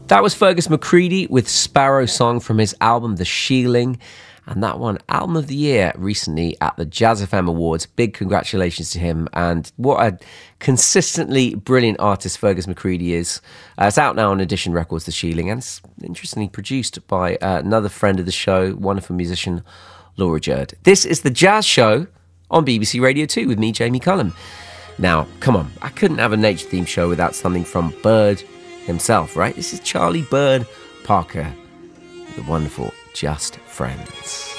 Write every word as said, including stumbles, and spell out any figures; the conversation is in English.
That was Fergus McCreadie with Sparrow Song from his album The Shieling, and that won Album of the Year recently at the Jazz F M Awards. Big congratulations to him, and what a consistently brilliant artist Fergus McCreadie is. Uh, it's out now on Edition Records, The Shieling, and it's interestingly produced by uh, another friend of the show, wonderful musician Laura Jerd. This is The Jazz Show on B B C Radio two with me, Jamie Cullum. Now, come on, I couldn't have a nature-themed show without something from Bird himself, right? This is Charlie Bird Parker, the wonderful Just Friends.